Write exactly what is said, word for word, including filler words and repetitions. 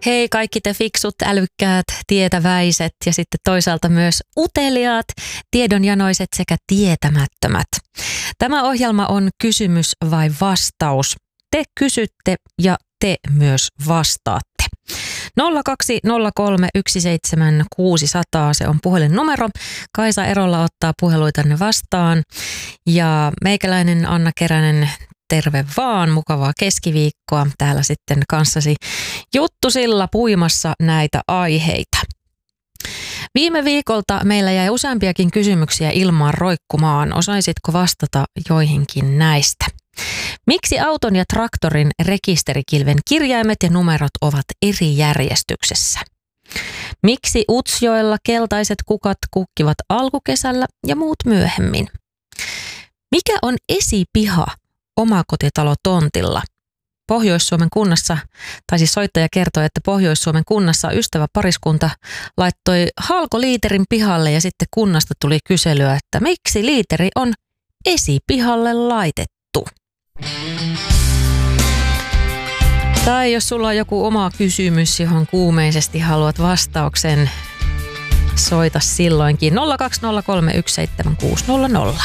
Hei kaikki te fiksut, älykkäät, tietäväiset ja sitten toisaalta myös uteliaat, tiedonjanoiset sekä tietämättömät. Tämä ohjelma on kysymys vai vastaus. Te kysytte ja te myös vastaatte. nolla kaksi nolla kolme yksi seitsemän kuusi nolla nolla, se on puhelinnumero. Kaisa Erola ottaa puheluitanne vastaan ja meikäläinen Anna Keränen, terve vaan, mukavaa keskiviikkoa. Täällä sitten kanssasi juttusilla puimassa näitä aiheita. Viime viikolta meillä jäi useampiakin kysymyksiä ilmaan roikkumaan. Osaisitko vastata joihinkin näistä? Miksi auton ja traktorin rekisterikilven kirjaimet ja numerot ovat eri järjestyksessä? Miksi Utsjoella keltaiset kukat kukkivat alkukesällä ja muut myöhemmin? Mikä on esipiha omakotitalotontilla? Pohjois-Suomen kunnassa, tai siis soittaja kertoi, että Pohjois-Suomen kunnassa ystäväpariskunta laittoi halkoliiterin pihalle ja sitten kunnasta tuli kyselyä, että miksi liiteri on esipihalle laitettu? Tai jos sulla on joku oma kysymys, johon kuumeisesti haluat vastauksen, soita silloinkin nolla kaksi nolla kolme yksi seitsemän kuusi nolla nolla.